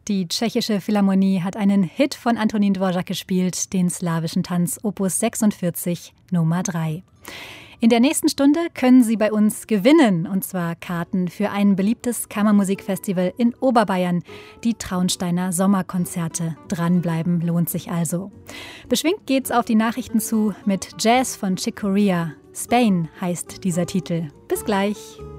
Die Tschechische Philharmonie hat einen Hit von Antonín Dvořák gespielt, den slawischen Tanz Opus 46 Nummer 3. In der nächsten Stunde können Sie bei uns gewinnen, und zwar Karten für ein beliebtes Kammermusikfestival in Oberbayern, die Traunsteiner Sommerkonzerte. Dranbleiben lohnt sich also. Beschwingt geht's auf die Nachrichten zu mit Jazz von Chick Corea. Spain heißt dieser Titel. Bis gleich.